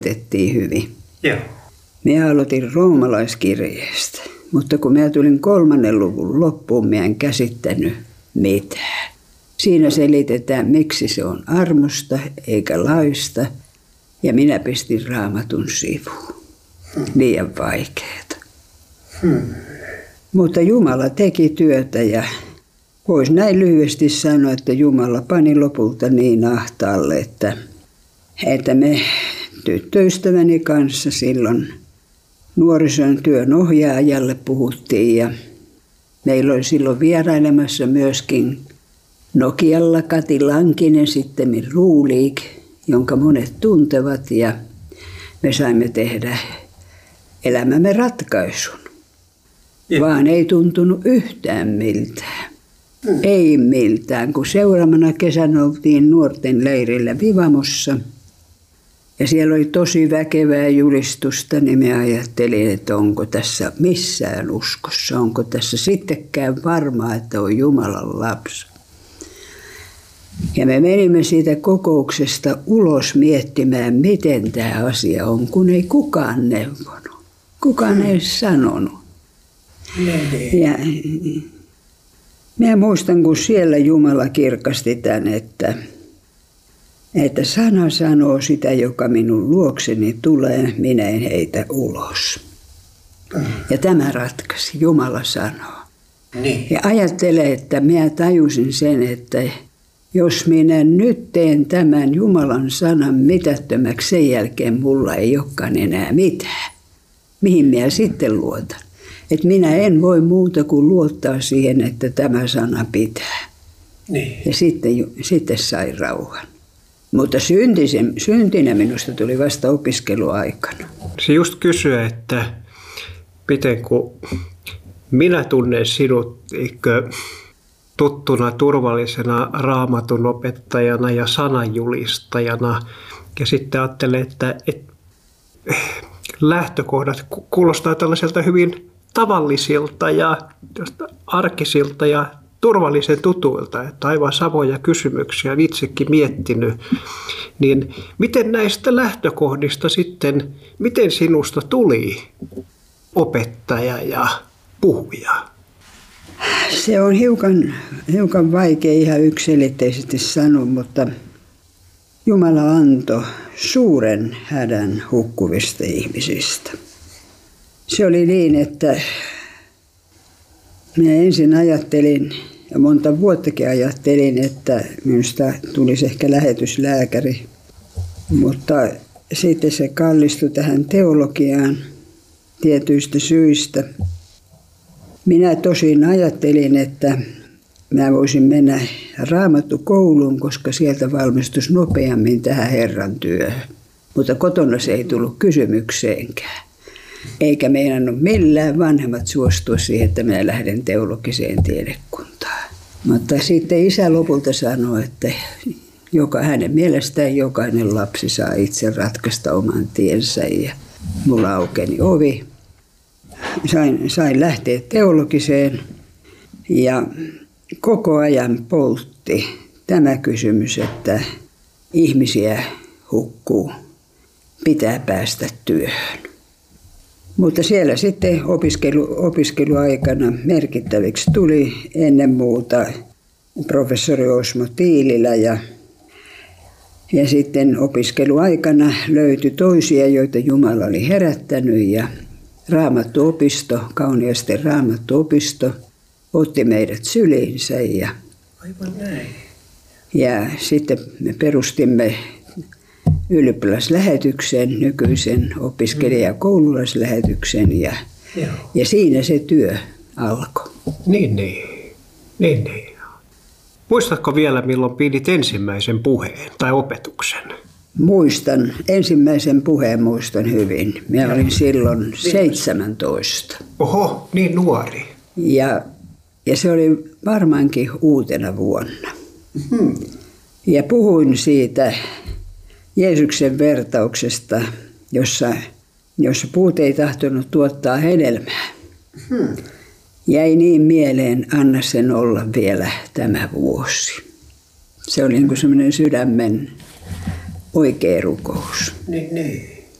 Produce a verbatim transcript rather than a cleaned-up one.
Tettiin hyvin. Joo. Minä aloitin roomalaiskirjeestä, mutta kun minä tulin kolmannen luvun loppuun, minä en käsittänyt mitään. Siinä selitetään, miksi se on armosta eikä laista, ja minä pistin Raamatun sivuun. Hmm. Liian vaikeeta. Hmm. Mutta Jumala teki työtä ja voisi näin lyhyesti sanoa, että Jumala pani lopulta niin ahtaalle, että, että me tyttöystäväni kanssa silloin nuorison työn ohjaajalle puhuttiin ja meillä oli silloin vierailemassa myöskin Nokialla Kati Lankinen, sitten Ruuliik, jonka monet tuntevat ja me saimme tehdä elämämme ratkaisun. Ja. Vaan ei tuntunut yhtään miltään. Mm. Ei miltään, kun seuraavana kesänä oltiin nuorten leirillä Vivamossa. Ja siellä oli tosi väkevää julistusta, niin me ajattelin, että onko tässä missään uskossa, onko tässä sittenkään varmaa, että on Jumalan lapsi. Ja me menimme siitä kokouksesta ulos miettimään, miten tämä asia on, kun ei kukaan neuvonut. Kukaan ei sanonut. Ja minä muistan, kun siellä Jumala kirkasti tämän, että, että sana sanoo sitä, joka minun luokseni tulee, minä en heitä ulos. Ja tämä ratkaisi, Jumala sanoo. Niin. Ja ajattele, että minä tajusin sen, että jos minä nyt teen tämän Jumalan sanan mitättömäksi, sen jälkeen mulla ei olekaan enää mitään. Mihin minä sitten luotan? Että minä en voi muuta kuin luottaa siihen, että tämä sana pitää. Niin. Ja sitten, sitten sai rauhan. Mutta syntisen, syntinä minusta tuli vasta opiskeluaikana. Se just kysyä, että miten kun minä tunnen sinut eikö, tuttuna turvallisena Raamatun opettajana ja sananjulistajana. Ja sitten ajattelen, että, että lähtökohdat kuulostaa tällaiselta hyvin tavallisilta ja arkisilta ja turvallisen tutuilta, että aivan samoja kysymyksiä olen itsekin miettinyt. Niin miten näistä lähtökohdista sitten, miten sinusta tuli opettaja ja puhuja? Se on hiukan, hiukan vaikea ihan yksiselitteisesti sanoa, mutta Jumala antoi suuren hädän hukkuvista ihmisistä. Se oli niin, että minä ensin ajattelin, ja monta vuottakin ajattelin, että minusta tulisi ehkä lähetyslääkäri. Mutta sitten se kallistui tähän teologiaan tietyistä syistä. Minä tosin ajattelin, että mä voisin mennä Raamattukouluun, koska sieltä valmistuisi nopeammin tähän Herran työhön. Mutta kotona se ei tullut kysymykseenkään. Eikä meinannut millään vanhemmat suostua siihen, että minä lähden teologiseen tiedekuntaan. Mutta sitten isä lopulta sanoi, että joka, hänen mielestään jokainen lapsi saa itse ratkaista oman tiensä. Ja mulla aukeni ovi. Sain, sain lähteä teologiseen ja koko ajan poltti tämä kysymys, että ihmisiä hukkuu, pitää päästä työhön. Mutta siellä sitten opiskelu, opiskeluaikana merkittäviksi tuli ennen muuta professori Osmo Tiililä ja, ja sitten opiskeluaikana löytyi toisia, joita Jumala oli herättänyt ja Raamattuopisto, Kauniaisten Raamattuopisto, otti meidät syliinsä ja, aivan näin. Ja sitten me perustimme ylioppilaslähetyksen, nykyisen opiskelija- ja koululaislähetyksen ja, ja siinä se työ alkoi. Niin, niin. niin, niin. Muistatko vielä, milloin pidit ensimmäisen puheen tai opetuksen? Muistan, ensimmäisen puheen muistan hyvin. Minä ja. olin silloin seitsemäntoista. Oho, niin nuori. Ja, ja se oli varmaankin uutena vuonna. Mm-hmm. Ja puhuin siitä Jeesuksen vertauksesta, jossa, jossa puut ei tahtonut tuottaa hedelmää. Mm-hmm. Jäi niin mieleen, anna sen olla vielä tämä vuosi. Se oli niin kuin semmoinen sydämen oikea rukous. Niin, niin.